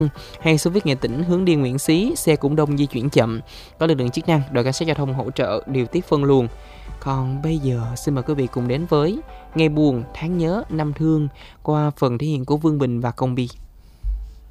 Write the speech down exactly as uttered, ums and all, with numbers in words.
Hay số viết nghệ tỉnh hướng đi Nguyễn Xí, xe cũng đông di chuyển chậm. Có lực lượng chức năng, đội cảnh sát giao thông hỗ trợ điều tiết phân luồng. Còn bây giờ xin mời quý vị cùng đến với Ngày buồn, tháng nhớ, năm thương qua phần thể hiện của Vương Bình và Công Bi.